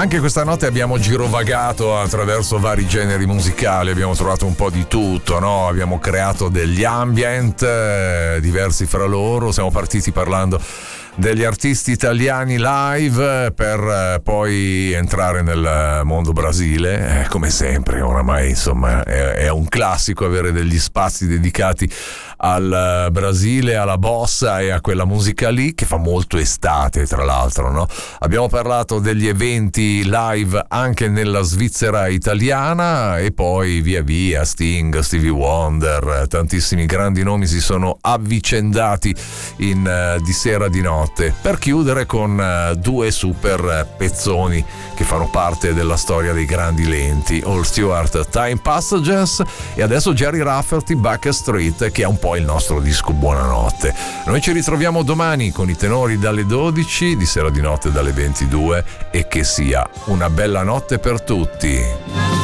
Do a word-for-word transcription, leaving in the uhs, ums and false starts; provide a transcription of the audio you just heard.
Anche questa notte abbiamo girovagato attraverso vari generi musicali, abbiamo trovato un po' di tutto, no? Abbiamo creato degli ambient eh, diversi fra loro, siamo partiti parlando degli artisti italiani live per eh, poi entrare nel mondo Brasile, eh, come sempre oramai insomma è, è un classico avere degli spazi dedicati al Brasile, alla bossa e a quella musica lì che fa molto estate, tra l'altro, no? Abbiamo parlato degli eventi live anche nella Svizzera italiana e poi via via Sting, Stevie Wonder, tantissimi grandi nomi si sono avvicendati in uh, di sera di notte, per chiudere con uh, due super pezzoni che fanno parte della storia dei grandi lenti, All Stewart, Time Passages, e adesso Jerry Rafferty, Backstreet, che è un po' il nostro disco buonanotte. Noi ci ritroviamo domani con i tenori dalle dodici, di sera di notte dalle ventidue, e che sia una bella notte per tutti.